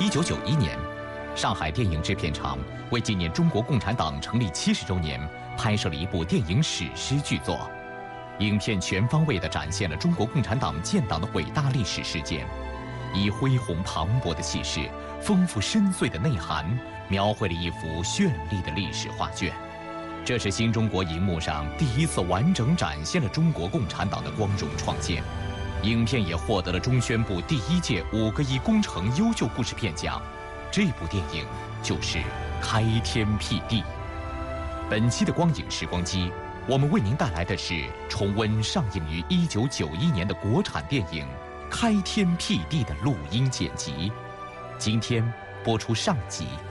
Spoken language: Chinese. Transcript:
1991年，上海电影制片厂为纪念中国共产党成立70周年，拍摄了一部电影史诗巨作。影片全方位地展现了中国共产党建党的伟大历史事件，以恢宏磅礴的气势、丰富深邃的内涵，描绘了一幅绚丽的历史画卷。这是新中国荧幕上第一次完整展现了中国共产党的光荣创建。影片也获得了中宣部第1届5个亿工程优秀故事片奖。这部电影就是《开天辟地》。本期的光影时光机，我们为您带来的是重温上映于1991年的国产电影《开天辟地》的录音剪辑。今天播出上集。